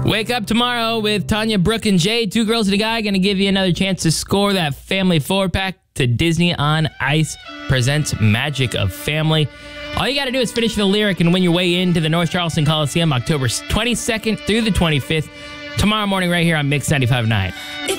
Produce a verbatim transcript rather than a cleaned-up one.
Wake up tomorrow with Tanya, Brooke, and Jay. Two girls and a guy going to give you another chance to score that family four-pack to Disney on Ice presents Magic of Family. All you got to do is finish the lyric and win your way into the North Charleston Coliseum October twenty-second through the twenty-fifth. Tomorrow morning right here on Mix ninety-five point nine.